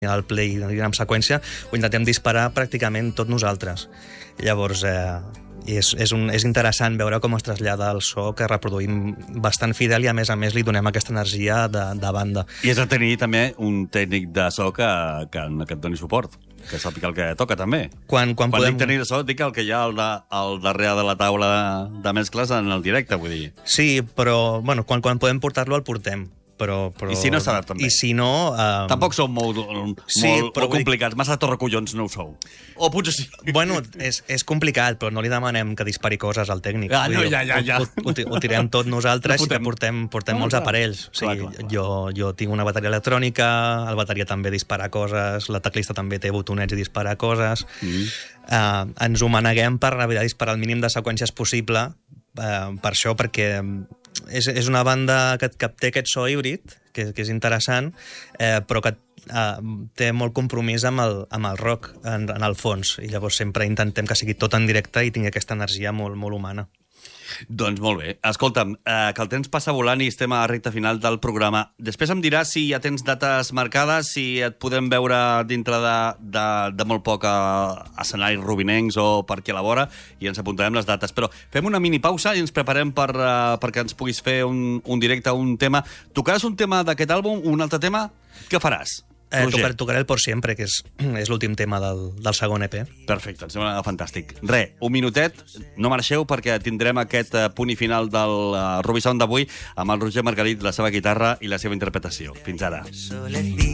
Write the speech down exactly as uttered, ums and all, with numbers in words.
el play en seqüència, ho intentem disparar pràcticament tot nosaltres. Llavors, eh, és, és, un, és interessant veure com es trasllada el so, que reproduïm bastant fidel i, a més a més, li donem aquesta energia de, de banda. I has de tenir també un tècnic de so que, que, que et doni suport, que sàpiga el que toca, també. Quan, quan, quan podem... dic tenir de so, dic el que hi ha al, de, al darrere de la taula de mescles en el directe, vull dir. Sí, però bueno, quan, quan podem portar-lo, el portem. Però, però... I si no s'ha també. I si no... Um... Tampoc sou molt, sí, molt, molt dic... complicats. Massa torrecollons no ho sou. O potser sí. Bueno, és, és complicat, però no li demanem que dispari coses al tècnic. Ah, no, ja, ja, ja. Ho, ho, ho, ho tirem tot nosaltres, no i que portem, portem ah, molts clar. aparells. O sigui, clar, clar, clar. Jo, jo tinc una bateria electrònica, el bateria també dispara coses, la teclista també té botonets i dispara coses. Mm. Uh, ens ho maneguem per evitar disparar el mínim de seqüències possible, uh, per això, perquè és, és una banda que, que té aquest so híbrid, que, que és interessant, eh, però que eh, té molt compromís amb el, amb el rock en, en el fons, i llavors sempre intentem que sigui tot en directe i tingui aquesta energia molt, molt humana. Doncs molt bé. Escolta'm, eh, que el temps passa volant i estem a la recta final del programa. Després em diràs si ja tens dates marcades, si et podem veure dintre de, de, de molt poc a escenaris rubinencs o per aquí a la vora, i ens apuntarem les dates. Però fem una mini pausa i ens preparem per, uh, perquè ens puguis fer un, un directe, un tema. Tocaràs un tema d'aquest àlbum, un altre tema? Què faràs? Eh, tocar, tocaré el Por Siempre, que és, és l'últim tema del, del segon E P. Perfecte, em sembla fantàstic. Re, un minutet, no marxeu, perquè tindrem aquest uh, punt i final del uh, Ruby Sound d'avui amb el Roger Margarit, la seva guitarra i la seva interpretació. Fins ara.